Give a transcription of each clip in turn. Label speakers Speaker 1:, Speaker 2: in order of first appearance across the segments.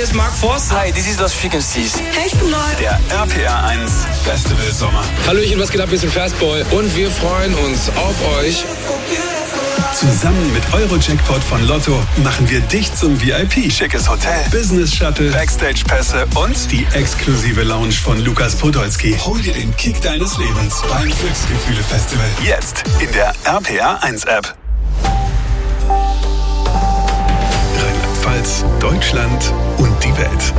Speaker 1: hier ist Mark Forster.
Speaker 2: Hi, this is Lost Frequencies.
Speaker 3: Hey, ich bin Neu.
Speaker 4: Der RPR 1 Festival Sommer.
Speaker 1: Hallöchen, was geht ab? Wir sind Fastboy und wir freuen uns auf euch.
Speaker 4: Zusammen mit Eurojackpot von Lotto machen wir dich zum VIP. Schickes Hotel, Business Shuttle, Backstage-Pässe und die exklusive Lounge von Lukas Podolski. Hol dir den Kick deines Lebens beim Glücksgefühle-Festival. Jetzt in der RPR 1 App. Rheinland-Pfalz, Deutschland und die Welt.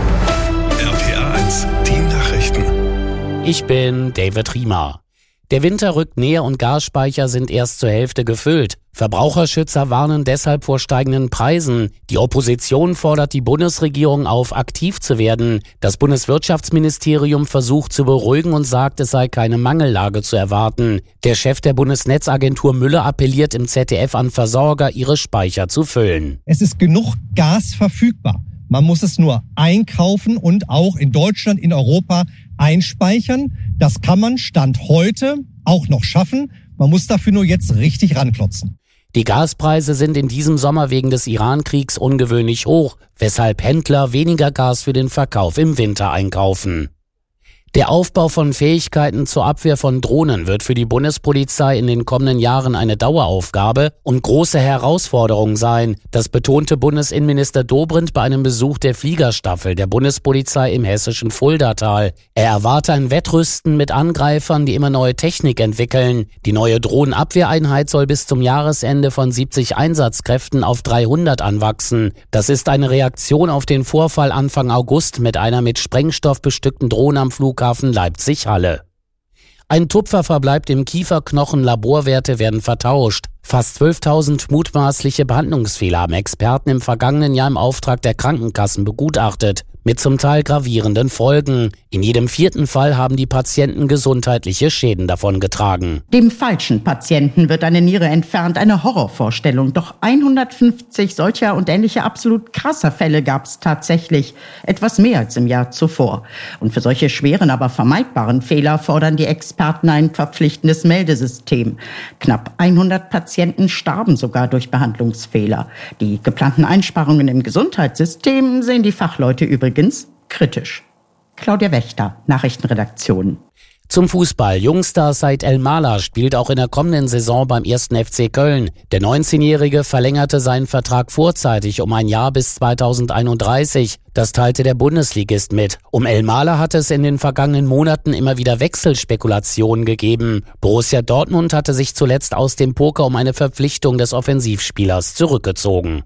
Speaker 4: RPR 1, die Nachrichten.
Speaker 5: Ich bin David Riemer. Der Winter rückt näher und Gasspeicher sind erst zur Hälfte gefüllt. Verbraucherschützer warnen deshalb vor steigenden Preisen. Die Opposition fordert die Bundesregierung auf, aktiv zu werden. Das Bundeswirtschaftsministerium versucht zu beruhigen und sagt, es sei keine Mangellage zu erwarten. Der Chef der Bundesnetzagentur Müller appelliert im ZDF an Versorger, ihre Speicher zu füllen.
Speaker 6: Es ist genug Gas verfügbar. Man muss es nur einkaufen und auch in Deutschland, in Europa einspeichern. Das kann man Stand heute auch noch schaffen. Man muss dafür nur jetzt richtig ranklotzen.
Speaker 5: Die Gaspreise sind in diesem Sommer wegen des Iran-Kriegs ungewöhnlich hoch, weshalb Händler weniger Gas für den Verkauf im Winter einkaufen. Der Aufbau von Fähigkeiten zur Abwehr von Drohnen wird für die Bundespolizei in den kommenden Jahren eine Daueraufgabe und große Herausforderung sein. Das betonte Bundesinnenminister Dobrindt bei einem Besuch der Fliegerstaffel der Bundespolizei im hessischen Fuldatal. Er erwarte ein Wettrüsten mit Angreifern, die immer neue Technik entwickeln. Die neue Drohnenabwehreinheit soll bis zum Jahresende von 70 Einsatzkräften auf 300 anwachsen. Das ist eine Reaktion auf den Vorfall Anfang August mit einer mit Sprengstoff bestückten Drohne am Flughafen Leipzig-Halle. Ein Tupfer verbleibt im Kieferknochen, Laborwerte werden vertauscht. Fast 12.000 mutmaßliche Behandlungsfehler haben Experten im vergangenen Jahr im Auftrag der Krankenkassen begutachtet, mit zum Teil gravierenden Folgen. In jedem 4. Fall haben die Patienten gesundheitliche Schäden davongetragen.
Speaker 7: Dem falschen Patienten wird eine Niere entfernt, eine Horrorvorstellung. Doch 150 solcher und ähnlicher absolut krasser Fälle gab es tatsächlich, etwas mehr als im Jahr zuvor. Und für solche schweren, aber vermeidbaren Fehler fordern die Experten ein verpflichtendes Meldesystem. Knapp 100 Patienten starben sogar durch Behandlungsfehler. Die geplanten Einsparungen im Gesundheitssystem sehen die Fachleute übrigens kritisch. Claudia Wächter, Nachrichtenredaktion.
Speaker 5: Zum Fußball. Jungstar Said El-Mala spielt auch in der kommenden Saison beim 1. FC Köln. Der 19-Jährige verlängerte seinen Vertrag vorzeitig um ein Jahr bis 2031. Das teilte der Bundesligist mit. Um El-Mala hat es in den vergangenen Monaten immer wieder Wechselspekulationen gegeben. Borussia Dortmund hatte sich zuletzt aus dem Poker um eine Verpflichtung des Offensivspielers zurückgezogen.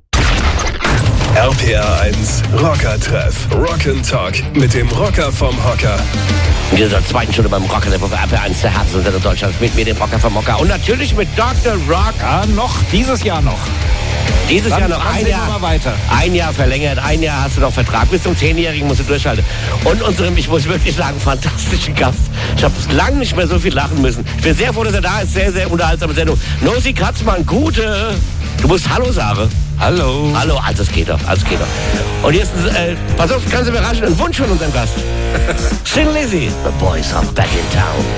Speaker 4: RPR 1 Rocker-Treff. Rock'n'Talk mit dem Rocker vom Hocker.
Speaker 8: In dieser zweiten Stunde beim Rocker der Woche RPR 1 der Herzensender Deutschlands mit mir, dem Rocker vom Hocker. Und natürlich mit Dr. Rock.
Speaker 1: Dieses Jahr noch.
Speaker 8: Dieses Jahr noch ein Jahr.
Speaker 1: Mal weiter.
Speaker 8: Ein Jahr verlängert, ein Jahr hast du noch Vertrag. Bis zum 10-Jährigen musst du durchhalten. Und unserem, ich muss wirklich sagen, fantastischen Gast. Ich habe lange nicht mehr so viel lachen müssen. Ich bin sehr froh, dass er da ist. Sehr, sehr unterhaltsame Sendung. Nosi Katzmann, gute. Du musst Hallo sagen.
Speaker 1: Hallo.
Speaker 8: Hallo, also es geht doch, Und jetzt, pass auf, kannst du überraschen, ein Wunsch von unserem Gast. Sin Lizzy, the boys are back in town.